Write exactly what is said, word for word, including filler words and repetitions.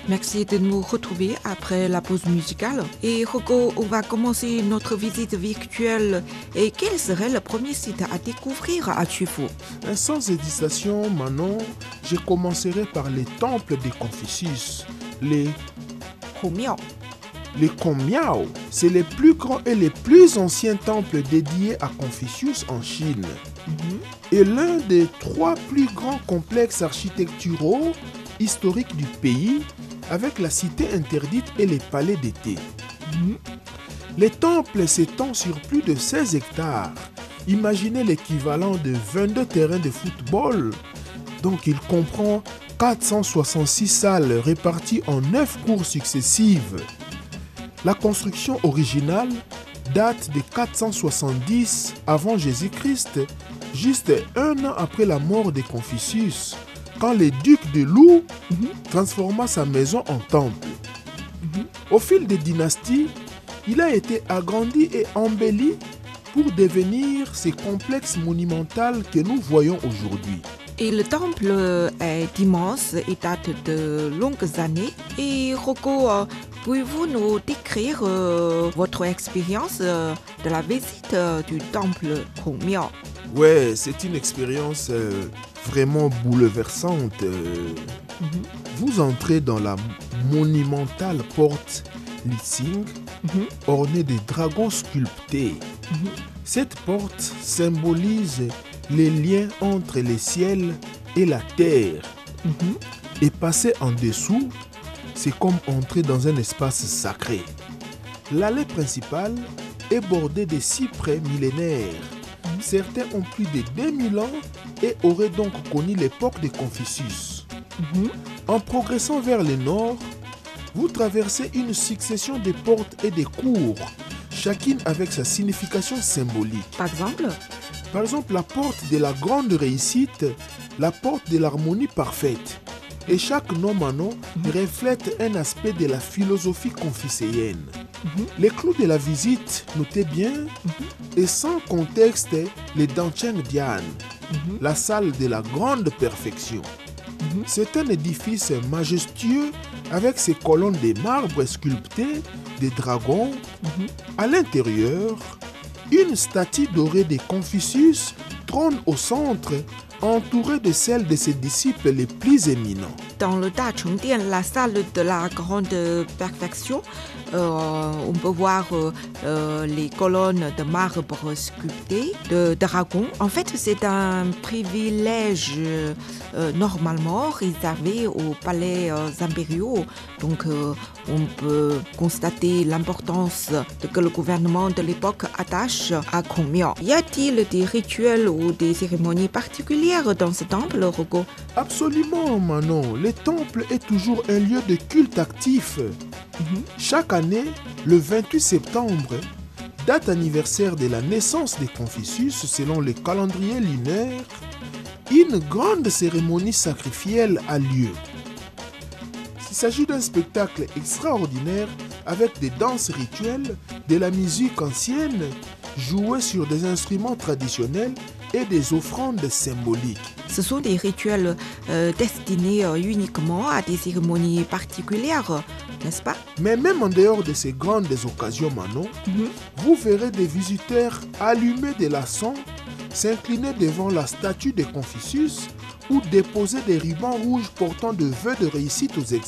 Merci de nous retrouver après la pause musicale. Et Rocco, on va commencer notre visite virtuelle. Et quel serait le premier site à découvrir à Qufu? Sans hésitation, Manon, je commencerai par les temples de Confucius, les Humiao. Les Kongmiao, c'est les plus grands et les plus anciens temples dédiés à Confucius en Chine. Mm-hmm. Et l'un des trois plus grands complexes architecturaux historiques du pays, avec la cité interdite et les palais d'été. Mm-hmm. Les temples s'étendent sur plus de seize hectares. Imaginez l'équivalent de vingt-deux terrains de football. Donc il comprend quatre cent soixante-six salles réparties en neuf cours successives. La construction originale date de quatre cent soixante-dix avant Jésus-Christ, juste un an après la mort de Confucius, quand le duc de Lu mm-hmm. transforma sa maison en temple. Mm-hmm. Au fil des dynasties, il a été agrandi et embelli pour devenir ce complexe monumental que nous voyons aujourd'hui. Et le temple est immense et date de longues années. Et Rocco, pouvez-vous nous décrire euh, votre expérience euh, de la visite euh, du temple Kongmiao? Ouais, c'est une expérience euh, vraiment bouleversante. Euh, mm-hmm. Vous entrez dans la monumentale porte Lising, mm-hmm. ornée de dragons sculptés. Mm-hmm. Cette porte symbolise les liens entre le ciel et la terre. Mm-hmm. Et passer en dessous, c'est comme entrer dans un espace sacré. L'allée principale est bordée de cyprès millénaires. Mm-hmm. Certains ont plus de deux mille ans et auraient donc connu l'époque de Confucius. Mm-hmm. En progressant vers le nord, vous traversez une succession de portes et de cours, chacune avec sa signification symbolique. Par exemple Par exemple, la porte de la grande réussite, la porte de l'harmonie parfaite. Et chaque nom Manon mm-hmm. reflète un aspect de la philosophie confucéenne. Mm-hmm. Les clous de la visite, notez bien, mm-hmm. et sans contexte, les Dancheng Dian, mm-hmm. la salle de la grande perfection. Mm-hmm. C'est un édifice majestueux avec ses colonnes de marbre sculptées, des dragons. Mm-hmm. À l'intérieur, une statue dorée de Confucius trône au centre, entourée de celles de ses disciples les plus éminents. Dans le Dachengdian, la salle de la grande perfection, euh, on peut voir euh, les colonnes de marbre sculptées de dragons. En fait, c'est un privilège euh, normalement réservé aux palais euh, impériaux. Donc, euh, on peut constater l'importance que le gouvernement de l'époque attache à Kongmiao. Y a-t-il des rituels ou des cérémonies particulières dans ce temple, Rocco? Absolument, Manon. Le temple est toujours un lieu de culte actif. Mm-hmm. Chaque année, le vingt-huit septembre, date anniversaire de la naissance de Confucius selon le calendrier lunaire, une grande cérémonie sacrificielle a lieu. Il s'agit d'un spectacle extraordinaire avec des danses rituelles, de la musique ancienne, jouée sur des instruments traditionnels et des offrandes symboliques. Ce sont des rituels euh, destinés euh, uniquement à des cérémonies particulières, n'est-ce pas? Mais même en dehors de ces grandes occasions, Manon, mm-hmm. vous verrez des visiteurs allumer des laçons, s'incliner devant la statue de Confucius ou déposer des rubans rouges portant de vœux de réussite aux examens.